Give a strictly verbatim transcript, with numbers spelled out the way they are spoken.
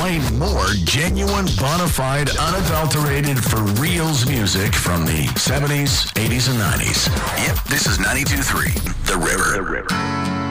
play more genuine, bona fide, unadulterated, for reals music from the seventies, eighties, and nineties. Yep, this is ninety-two point three, The River. The River.